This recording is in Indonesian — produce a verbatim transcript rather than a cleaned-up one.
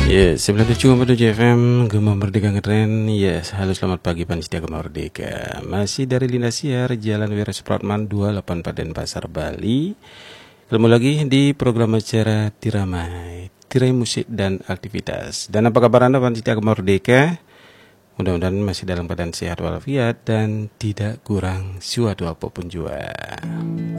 Ya, sembilan puluh tujuh koma tujuh F M Gema Merdeka Ngetren. Yes, halo selamat pagi Panitia Gema Merdeka. Masih dari Linda Siar, Jalan Wira Supratman dua ratus delapan puluh empat Denpasar, Bali. Ketemu lagi di program acara Tiramai, Tirai Musik dan Aktivitas. Dan apa kabar Anda Panitia Gema Merdeka? Mudah-mudahan masih dalam keadaan sehat walafiat dan tidak kurang suatu apapun jua.